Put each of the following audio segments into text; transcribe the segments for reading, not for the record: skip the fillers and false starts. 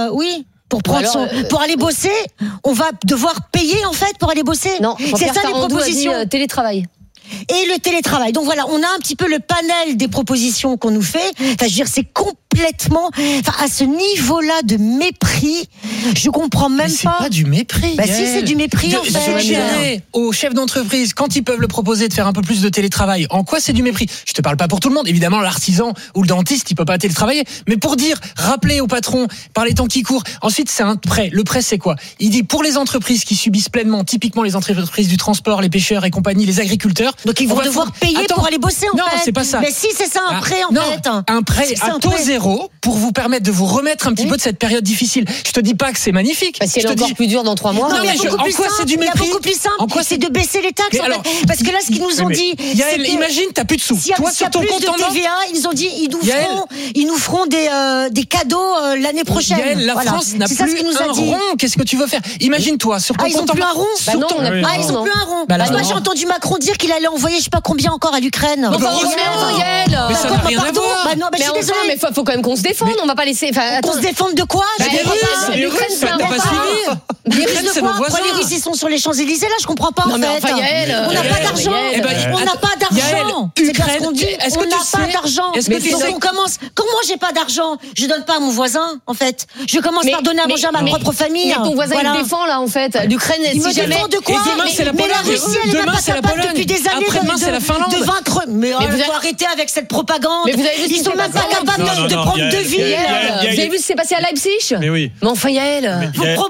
oui. Pour aller bosser, on va devoir payer en fait pour aller bosser. Non, c'est ça les propositions. A dit, télétravail. Et le télétravail. Donc voilà, on a un petit peu le panel des propositions qu'on nous fait. Enfin, je veux dire, c'est complètement, à ce niveau-là de mépris, je comprends même mais pas. C'est pas du mépris. Bah si, c'est du mépris en fait. Suggérer aux chefs d'entreprise quand ils peuvent le proposer de faire un peu plus de télétravail. En quoi c'est du mépris ? Je te parle pas pour tout le monde. Évidemment, l'artisan ou le dentiste, il peut pas télétravailler. Mais pour dire, rappeler au patron par les temps qui courent. Ensuite, c'est un prêt. Le prêt, c'est quoi ? Il dit pour les entreprises qui subissent pleinement, typiquement les entreprises du transport, les pêcheurs et compagnie, les agriculteurs. Donc ils vont devoir payer pour aller bosser en fait. Non, c'est pas ça. Mais si, c'est ça un prêt en fait. Un prêt à taux zéro pour vous permettre de vous remettre un petit peu de cette période difficile. Je te dis pas que c'est magnifique. Parce qu'elle est encore plus dure dans 3 mois. Non, mais en quoi c'est du mépris ? Il y a beaucoup plus simple. C'est de baisser les taxes en fait. Parce que là, ce qu'ils nous ont dit. Yael, imagine, t'as plus de sous. Toi, sur ton compte en TVA, ils ont dit, ils nous feront des cadeaux l'année prochaine. Yael, la France n'a plus un rond. Qu'est-ce que tu veux faire ? Imagine-toi, sur ton compte en ils ont plus un rond. Ils ont plus un rond. Moi, j'ai entendu Macron dire qu'il allait envoyer je sais pas combien encore à l'Ukraine. Mais ça n'a rien à voir. Je suis désolée. Mais faut quand même qu'on se défende. On va pas laisser. On se défende de quoi ? Les Russes, ça n'a pas suivi. Les Russes de quoi ? Pourquoi les Russes ils sont sur les Champs-Élysées là ? Je comprends pas en fait. On n'a pas d'argent. On n'a pas d'argent. C'est bien ce qu'on dit. On n'a pas d'argent. On commence. Quand moi j'ai pas d'argent, je donne pas à mon voisin en fait. Je commence par donner à manger à ma propre famille. Mais ton voisin il défend là en fait. L'Ukraine, il me défend de quoi ? Mais la Russie elle est pas capable depuis des années de vaincre. Mais il faut arrêter avec cette propagande. Ils sont même pas capables de prendre 2 villes. Vous avez vu ce qui s'est passé à Leipzig ? Mais oui. Mais enfin Yael.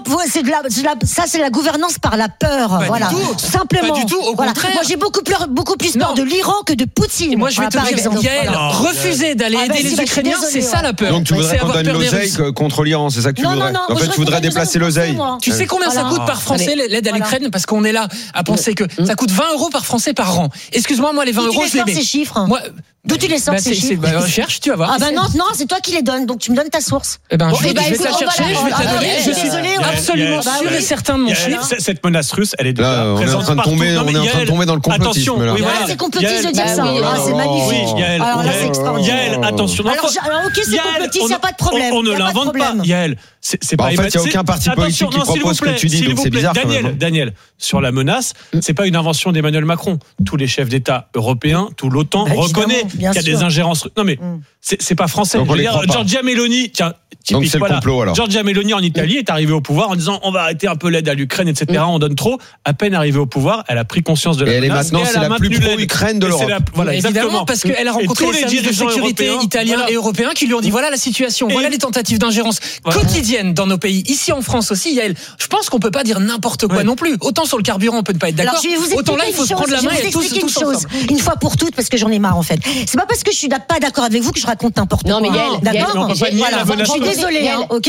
Ça c'est la gouvernance par la peur. Voilà. Simplement. Pas du tout. Au contraire. Moi j'ai beaucoup plus peur de l'Iran que de Poutine. Moi je vais te dire, Yael, refuser d'aller aider les Ukrainiens, c'est ça la peur. Donc tu voudrais qu'on donne l'oseille contre l'Iran, c'est ça que tu voudrais ? En fait, tu voudrais déplacer l'oseille. Tu sais combien ça coûte par Français l'aide à l'Ukraine ? Parce qu'on est là à penser que ça coûte 20 € par Français par an. Excuse-moi, moi les 20 € je les mets. Ces chiffres. D'où tu les sors ces chiffres ? Recherche, tu vas voir. Ah bah non, c'est toi qui les donnes, donc tu me donnes ta source. Je vais te la chercher, je vais te la donner. Je suis absolument sûr et certain de mon chiffre. Cette menace russe, elle est déjà on est en train de tomber dans le complotisme là. C'est complotiste de dire ça. C'est magnifique. Alors là c'est extraordinaire. Yael, attention. Alors ok, c'est complotiste, il n'y a pas de problème. On ne l'invente pas. Yael, c'est pas. En fait, il n'y a aucun parti politique qui propose ce que tu dis, donc c'est bizarre. Daniel, sur la menace, c'est pas une invention d'Emmanuel Macron. Tous les chefs d'État européens, tout l'OTAN reconnaît qu'il y a des ingérences. Non mais c'est pas français. Giorgia Meloni, tiens, donc c'est le complot alors. Giorgia Meloni en Italie est arrivée au pouvoir en disant on va arrêter un peu l'aide à l'Ukraine, etc. On donne trop. À peine arrivée au pouvoir, elle a pris conscience de la menace. Et elle est maintenant c'est la plus pro-Ukraine de l'Europe. Voilà, évidemment, parce qu'elle a rencontré les services de sécurité italiens et européens qui lui ont dit voilà la situation, voilà les tentatives d'ingérence quotidiennes dans nos pays. Ici en France aussi, Yael, je pense qu'on peut pas dire n'importe quoi non plus. Autant sur le carburant, on peut ne pas être d'accord. Autant là, il faut se prendre la main et tous ensemble. Une fois pour toutes, parce que j'en ai marre en fait. C'est pas parce que je suis pas d'accord avec vous que je raconte n'importe quoi. Non mais Yael, d'accord. Je suis désolée, ok.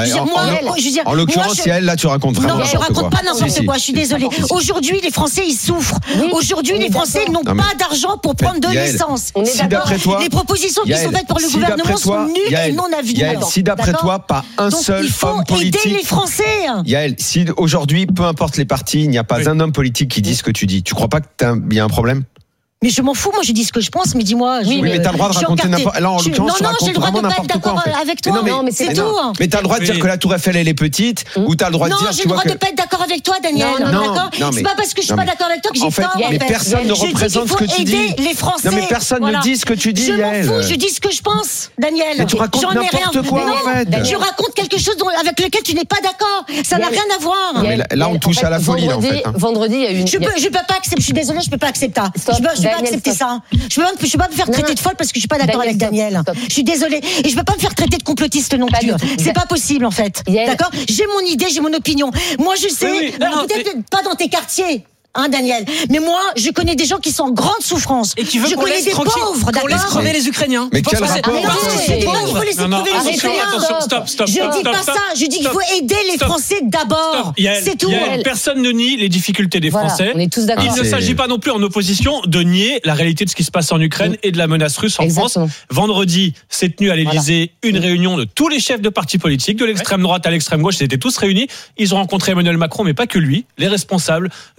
En l'occurrence, Yael, là, tu racontes vraiment n'importe quoi. Non, je raconte pas n'importe quoi. Je suis désolée. Aujourd'hui, les Français, ils souffrent. Aujourd'hui, les Français n'ont pas d'argent pour prendre de l'essence. On est d'accord. Les propositions qui sont faites par le gouvernement sont nulles et non avenir. Si d'après toi, pas un seul homme politique. Il faut aider les Français. Yael, si aujourd'hui, peu importe les partis, il n'y a pas un homme politique qui dit ce que tu dis, tu crois pas qu'il y a un problème ? Mais je m'en fous, moi je dis ce que je pense, mais dis-moi. Oui, mais t'as le droit de raconter n'importe. Là, en l'occurrence, tu racontes vraiment n'importe quoi. Non, j'ai le droit de pas être d'accord avec toi. Non, mais c'est tout. Mais t'as le droit de dire que la Tour Eiffel elle est petite, ou t'as le droit de dire. Non, j'ai le droit de pas être d'accord avec toi, Daniel. D'accord. C'est pas parce que je suis pas d'accord avec toi que j'ai tort. Mais personne ne représente ce que tu dis. Il faut aider les Français. Non, mais personne ne dit ce que tu dis, Yael. Je m'en fous, je dis ce que je pense, Daniel. Mais tu racontes n'importe quoi en fait. Je raconte quelque chose avec lequel tu n'es pas d'accord. Ça n'a rien à voir. Mais là, on touche à la folie en fait. Vendredi, il y a une. Je peux pas accepter. Je suis désolée, je peux pas accepter ça. Je peux pas accepter ça. Je peux pas me faire traiter de folle parce que je suis pas d'accord avec Daniel. Je suis désolée. Et je peux pas me faire traiter de complotiste non plus. C'est pas possible en fait. D'accord ? J'ai mon idée, j'ai mon opinion. Moi je sais, peut-être pas dans tes quartiers. Daniel. Mais moi, je connais des gens qui sont en grande souffrance. Et tu veux je connais des pauvres, d'accord ? On laisse crever les Ukrainiens. Mais quel rapport ? Il faut laisser crever les Ukrainiens. Stop. Je dis pas ça. Je dis qu'il faut aider les Français d'abord. C'est tout. Personne ne nie les difficultés des Français. On est tous d'accord. Il ne s'agit pas non plus en opposition de nier la réalité de ce qui se passe en Ukraine et de la menace russe en France. Vendredi, s'est tenu à l'Élysée une réunion de tous les chefs de partis politiques, de l'extrême droite à l'extrême gauche. Ils étaient tous réunis. Ils ont rencontré Emmanuel Macron, mais pas que lui, les responsables des services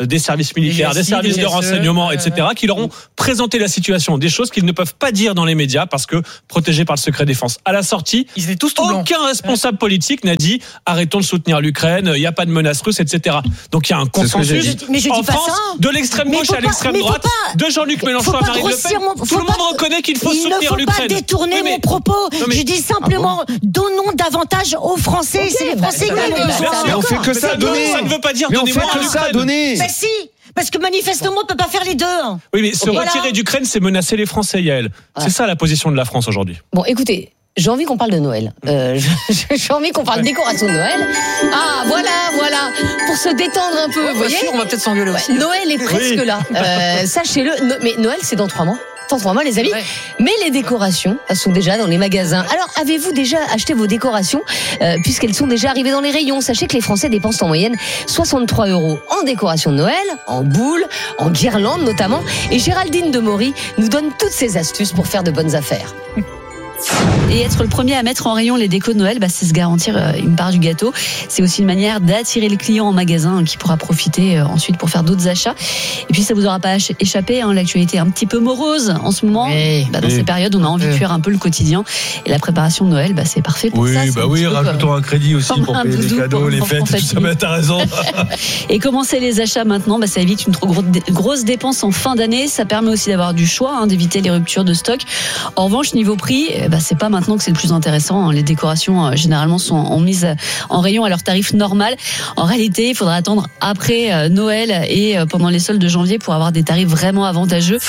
services militaires, des services de renseignement, etc., qui leur ont présenté la situation, des choses qu'ils ne peuvent pas dire dans les médias parce que protégés par le secret défense. À la sortie, ils étaient tous aucun responsable politique n'a dit arrêtons de soutenir l'Ukraine, il n'y a pas de menace russe, etc. Donc il y a un consensus en France, de l'extrême gauche à l'extrême droite, de Jean-Luc Mélenchon à Marine Le Pen. Tout le monde reconnaît qu'il faut soutenir l'Ukraine. Il ne faut pas détourner mon propos. Je dis simplement, donnons davantage aux Français. C'est les Français qui en ont besoin. Mais on fait que ça, donner. Ça ne veut pas dire donner moins à l'Ukraine. Mais si. Parce que manifestement, on ne peut pas faire les deux. Oui, mais se retirer d'Ukraine, c'est menacer les Français, Yael. C'est ça la position de la France aujourd'hui. Bon, écoutez, j'ai envie qu'on parle de Noël. J'ai envie qu'on parle décoration de Noël. Ah, voilà. Pour se détendre un peu, vous voyez. On va peut-être s'engueuler aussi. Noël est presque là. Sachez-le. Mais Noël, c'est dans 3 mois. Dans 3 mois, les amis. Ouais. Mais les décorations, elles sont déjà dans les magasins. Alors, avez-vous déjà acheté vos décorations puisqu'elles sont déjà arrivées dans les rayons? Sachez que les Français dépensent en moyenne 63 € en décoration de Noël, en boules, en guirlandes notamment. Et Géraldine Demory nous donne toutes ces astuces pour faire de bonnes affaires. Et être le premier à mettre en rayon les décos de Noël, c'est se garantir une part du gâteau. C'est aussi une manière d'attirer le client en magasin qui pourra profiter ensuite pour faire d'autres achats. Et puis ça vous aura pas échappé, l'actualité est un petit peu morose en ce moment. Dans ces périodes, on a envie de fuir un peu le quotidien. Et la préparation de Noël, c'est parfait pour ça. Rajoutons un crédit aussi pour payer les cadeaux, les fêtes, tout ça. T'as raison. Et commencer les achats maintenant, ça évite une trop grosse dépense en fin d'année. Ça permet aussi d'avoir du choix, d'éviter les ruptures de stock. En revanche, niveau prix, c'est pas maintenant que c'est le plus intéressant. Les décorations généralement sont mises en rayon à leur tarif normal. En réalité, il faudra attendre après Noël et pendant les soldes de janvier pour avoir des tarifs vraiment avantageux.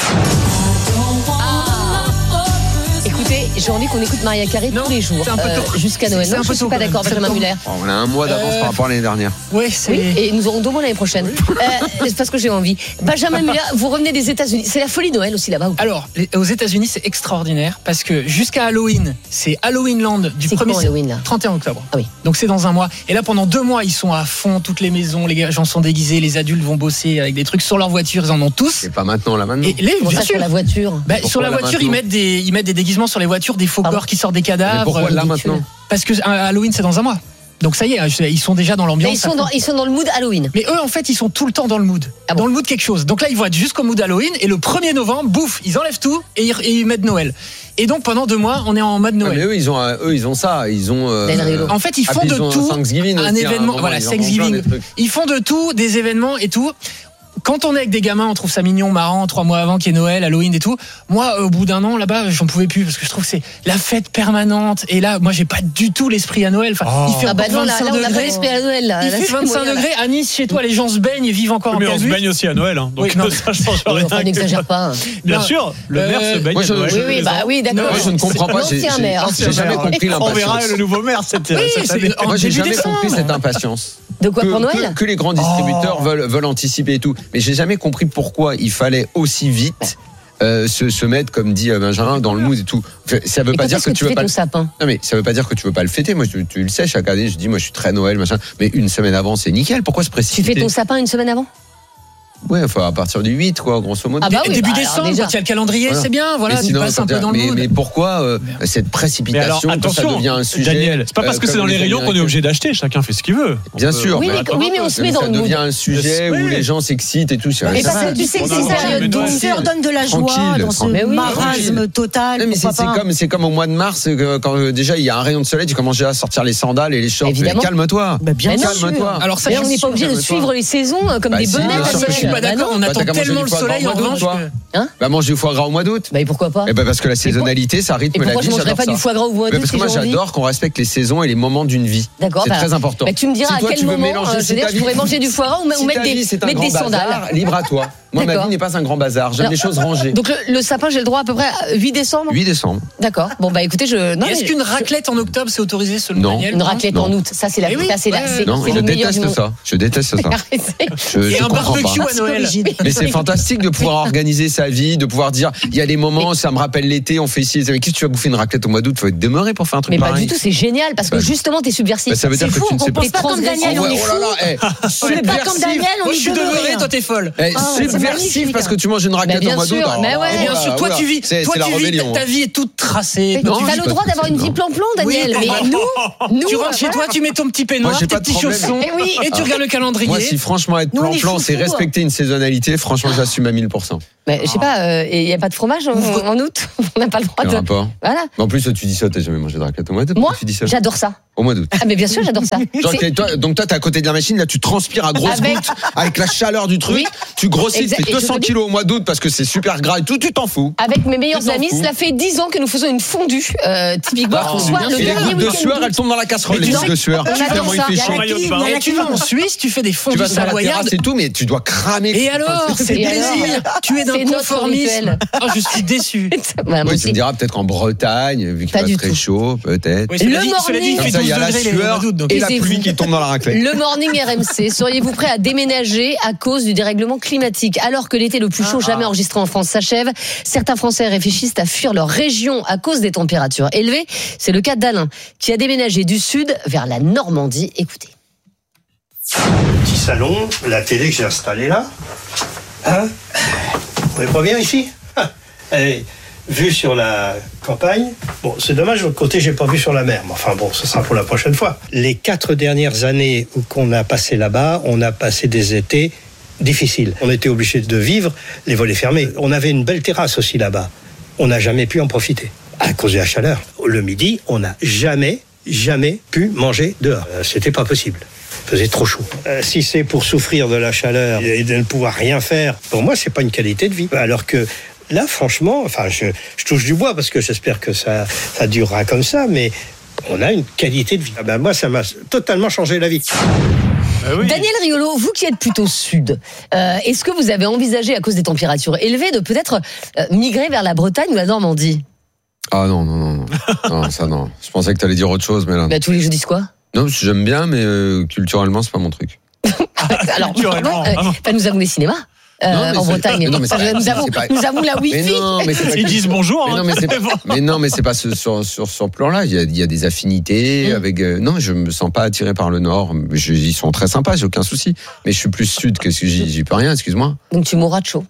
J'ai envie qu'on écoute Maria Carey tous les jours jusqu'à Noël. Non, je ne suis pas d'accord, Benjamin Müller. On a un mois d'avance par rapport à l'année dernière. Oui, et nous aurons 2 mois l'année prochaine. C'est parce que j'ai envie. Benjamin Müller, vous revenez des États-Unis. C'est la folie Noël aussi là-bas. Alors, aux États-Unis, c'est extraordinaire parce que jusqu'à Halloween, c'est Halloween Land du 31 octobre. Ah oui. Donc c'est dans un mois. Et là, pendant 2 mois, ils sont à fond. Toutes les maisons, les gens sont déguisés. Les adultes vont bosser avec des trucs sur leur voiture. Ils en ont tous. C'est pas maintenant, là maintenant. Et bien sûr. Sur la voiture. Sur la voiture, ils mettent des déguisements sur les voitures, des faux corps qui sortent des cadavres. Mais pourquoi là maintenant? Parce que Halloween c'est dans un mois. Donc ça y est, ils sont déjà dans l'ambiance. Ils sont dans le mood Halloween. Mais eux en fait ils sont tout le temps dans le mood. Dans le mood quelque chose. Donc là ils vont être jusqu'au mood Halloween et le 1er novembre, bouf, ils enlèvent tout et ils mettent Noël. Et donc pendant 2 mois on est en mode Noël. Mais eux ils ont ça, ils ont. En fait ils font de tout Thanksgiving un événement. Voilà, Thanksgiving. Ils font de tout, des événements et tout. Quand on est avec des gamins, on trouve ça mignon, marrant, 3 mois avant qu'il y ait Noël, Halloween et tout. Moi, au bout d'un an, là-bas, j'en pouvais plus parce que je trouve que c'est la fête permanente. Et là, moi, j'ai pas du tout l'esprit à Noël. Il fait 25 degrés. On a pas l'esprit à Noël, là. Il fait 25 degrés. À Nice, chez toi, les gens se baignent et vivent encore en casu. Mais on se baigne aussi à Noël, hein. Donc ça change rien. Enfin, n'exagère pas. Bien sûr, le maire se baigne à Noël. Oui, d'accord. Moi, je ne comprends pas. J'ai jamais compris l'impatience. On verra le nouveau maire cette année. Moi, j'ai jamais compris cette impatience. De quoi pour Noël? Que les grands distributeurs veulent anticiper et tout. Mais j'ai jamais compris pourquoi il fallait aussi vite se mettre, comme dit Benjamin, dans le mood et tout. Ça veut pas dire que tu veux pas ton sapin. Non mais ça veut pas dire que tu veux pas le fêter. Moi tu le sais, chaque année je dis moi je suis très Noël machin, mais une semaine avant c'est nickel. Pourquoi se précipiter? Tu fais ton sapin une semaine avant? Ouais, enfin à partir du 8 quoi, grosso modo. Début décembre, quand il y a le calendrier, c'est bien, voilà, tu passes un peu dans le mood. Mais pourquoi cette précipitation? Attention, ça devient un sujet. Daniel, c'est pas parce que c'est dans les rayons qu'on est obligé d'acheter, chacun fait ce qu'il veut. Bien sûr. Oui, mais on se met dans le mood. Ça devient un sujet où les gens s'excitent et tout. Et parce que tu sais que c'est période d'où ça leur donne de la joie dans ce marasme total. C'est comme au mois de mars, quand déjà il y a un rayon de soleil, tu commences déjà à sortir les sandales et les shorts. Calme-toi. Calme-toi. Alors ça, on n'est pas obligé de suivre les saisons comme des bonnets. Je suis pas d'accord, on attend tellement le soleil en revanche. Manger du foie gras au mois d'août. Et pourquoi pas? Parce que la saisonnalité, ça rythme la vie. Pourquoi je mangerais pas du foie gras au mois d'août? Parce que moi j'adore qu'on respecte les saisons et les moments d'une vie. D'accord. C'est très important. Tu me diras à quel moment je pourrais manger du foie gras ou mettre des sandales. Libre à toi. Moi, ma vie n'est pas un grand bazar. J'aime les choses rangées. Donc le sapin, j'ai le droit à peu près 8 décembre. 8 décembre. D'accord. Bon écoutez, est-ce qu'une raclette en octobre c'est autorisé selon Daniel? Une raclette en août, ça c'est la Non, je déteste ça. Je déteste ça. Et un barbecue à Noël. Mais c'est fantastique de pouvoir organiser sa vie, de pouvoir dire il y a des moments, ça me rappelle l'été, on fait ici. Mais qu'est-ce que tu vas bouffer une raclette au mois d'août? Faut être demeuré pour faire un truc pareil. Mais pas du tout, c'est génial parce que justement t'es subversif. Ça veut dire que tu ne sais pas. On pense pas comme Daniel, on est fou. On est pas comme Daniel, on est je suis demeuré, toi t'es folle. Subversif parce que tu manges une raclette au mois d'août. Bien sûr, toi tu vis, ta vie est toute tracée. Tu as le droit d'avoir une vie plan-plan, Daniel. Mais nous, tu rentres chez toi, tu mets ton petit peignoir, tes petits chaussons, et tu regardes le calendrier. Moi, si franchement être plan-plan, c'est respecter une saisonnalité, franchement, j'assume à 1000%. Mais je sais pas, il n'y a pas de fromage en août. On n'a pas le droit de. Voilà. Mais en plus, tu dis ça, t'as jamais mangé de raclette au mois d'août. Moi, tu dis ça. J'adore ça. Au mois d'août. Ah, mais bien sûr, j'adore ça. Donc toi, t'es à côté de la machine, là, tu transpires à grosses gouttes avec la chaleur du truc. Oui. Tu grossis, tu fais 200 kilos au mois d'août parce que c'est super gras et tout, tu t'en fous. Avec mes meilleurs amis, cela fait 10 ans que nous faisons une fondue. Typiquement, soit le dernier week-end de sueur, elle tombe dans la casserole. Les gouttes de sueur. Tellement il fait chaud. Tu vas en Suisse, tu fais des fondues savoyardes. C'est tout, mais tu dois cramer. Et alors, c'est plaisir. Tu es d'un conformisme. Oh, je suis déçu. Oui, tu me diras peut-être en Bretagne, vu qu'il fait très chaud, peut-être. Le morning, il y a la sueur et la pluie qui tombe dans la raclette. Le morning RMC, seriez-vous prêt à déménager à cause du dérèglement climatique? Alors que l'été le plus chaud jamais enregistré en France s'achève, certains Français réfléchissent à fuir leur région à cause des températures élevées. C'est le cas d'Alain, qui a déménagé du sud vers la Normandie. Écoutez. Petit salon, la télé que j'ai installée là. Hein? Vous voyez pas bien ici? Allez, vue sur la campagne. Bon, c'est dommage, de l'autre côté, j'ai pas vu sur la mer. Mais enfin bon, ce sera pour la prochaine fois. Les 4 dernières années qu'on a passé là-bas, on a passé des étés difficiles. On était obligé de vivre les volets fermés. On avait une belle terrasse aussi là-bas. On n'a jamais pu en profiter à cause de la chaleur. Le midi, on n'a jamais pu manger dehors. C'était pas possible. Il faisait trop chaud. Si c'est pour souffrir de la chaleur et de ne pouvoir rien faire, pour moi, c'est pas une qualité de vie. Alors que là, franchement, enfin, je touche du bois parce que j'espère que ça durera comme ça, mais on a une qualité de vie. Moi, ça m'a totalement changé la vie. Oui. Daniel Riolo, vous qui êtes plutôt sud, est-ce que vous avez envisagé, à cause des températures élevées, de peut-être migrer vers la Bretagne ou la Normandie? Ah non, ça non. Je pensais que tu allais dire autre chose, mais là. Tous les jeudis quoi? Non, j'aime bien, mais culturellement, c'est pas mon truc. Alors, nous avons des cinémas. En Bretagne. Nous avons la Wi-Fi. Ils disent bonjour. Mais c'est pas sur ce plan-là. Il y a des affinités avec. Non, je me sens pas attiré par le Nord. Ils sont très sympas, j'ai aucun souci. Mais je suis plus sud que j'y peux rien. Excuse-moi. Donc tu mourras de chaud.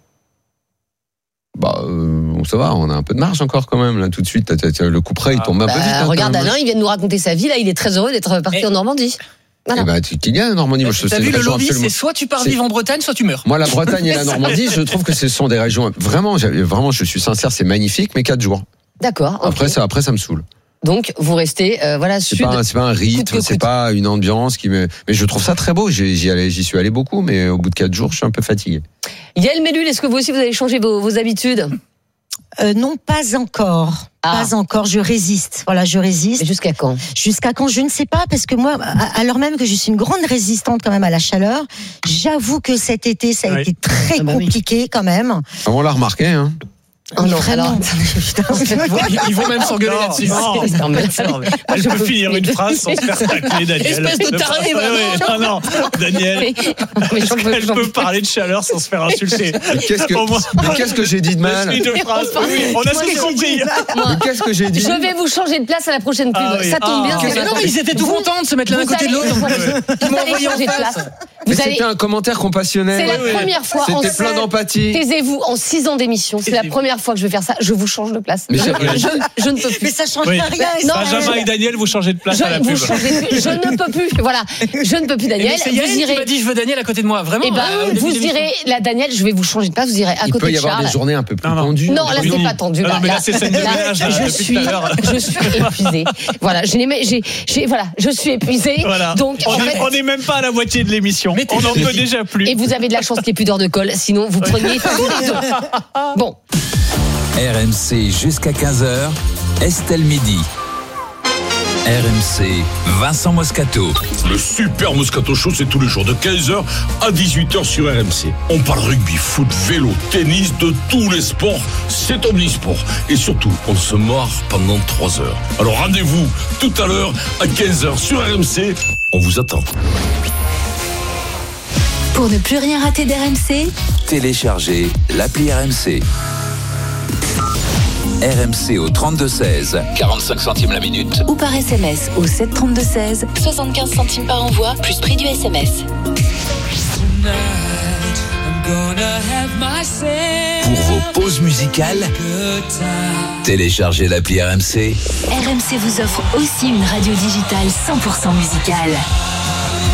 Ça va, on a un peu de marge encore quand même. Là, tout de suite, le coup près, il tombe un peu vite. Regarde Alain, il vient de nous raconter sa vie. Là, il est très heureux d'être parti en Normandie. Voilà. Tu gagnes en Normandie. Moi, t'as vu le lobby, c'est soit tu pars vivre en Bretagne, soit tu meurs. Moi, la Bretagne et la Normandie, je trouve que ce sont des régions vraiment, je suis sincère, c'est magnifique, mais 4 jours. D'accord. Après, ça me saoule. Donc, vous restez, sud. C'est pas un rythme, c'est pas une ambiance mais je trouve ça très beau. J'y suis allé beaucoup, mais au bout de 4 jours, je suis un peu fatigué. Yael Mellul, est-ce que vous aussi, vous avez changé vos habitudes? Non, pas encore. Pas encore, je résiste. Voilà, je résiste. Et jusqu'à quand? Jusqu'à quand, je ne sais pas, parce que moi, alors même que je suis une grande résistante quand même à la chaleur, j'avoue que cet été, ça a été très compliqué quand même. On l'a remarqué, hein. Oh non, vraiment. Ils vont même s'engueuler là-dessus. Je peux finir une phrase sans se faire tacler, Daniel. Espèce de taré, vraiment. Non, Daniel. Elle peut parler de chaleur sans se faire insulter. Qu'est-ce que j'ai dit de mal? On a tous compris. Qu'est-ce que j'ai dit? Je vais vous changer de place à la prochaine pub. Ça tombe bien. Non, mais ils étaient tout contents de se mettre l'un à côté de l'autre. Vous allez changer de place. C'était un commentaire compassionnel. C'est la première fois. C'était plein d'empathie. Taisez-vous, en 6 ans d'émission. C'est la première fois que je vais faire ça. Je vous change de place. Je ne peux plus. Mais ça change rien. Benjamin et Daniel, vous changez de place à la pub. Je ne peux plus. Voilà. Je ne peux plus, Daniel. C'est Yael qui m'a dit je veux Daniel à côté de moi. Vraiment. Vous irez, la Daniel, je vais vous changer de place. Vous irez à côté de Charles. Il peut y avoir des journées un peu plus tendues. Non, là, c'est pas tendu. Non, mais là, c'est scène de ménage. Je suis épuisée. Voilà. Je suis épuisée. Donc, on n'est même pas à la moitié de l'émission. On n'en peut déjà plus. Et vous avez de la chance qu'il n'y ait plus d'heure de colle. Sinon, vous preniez tous les deux. Bon. RMC jusqu'à 15h, Estelle Midi. RMC, Vincent Moscato. Le super Moscato Show, c'est tous les jours de 15h à 18h sur RMC. On parle rugby, foot, vélo, tennis, de tous les sports. C'est omnisport. Et surtout, on se marre pendant 3 heures. Alors rendez-vous tout à l'heure à 15h sur RMC. On vous attend. Pour ne plus rien rater d'RMC, téléchargez l'appli RMC. RMC au 32-16, 45 centimes la minute. Ou par SMS au 732-16, 75 centimes par envoi, plus prix du SMS. Pour vos pauses musicales, téléchargez l'appli RMC. RMC vous offre aussi une radio digitale 100% musicale.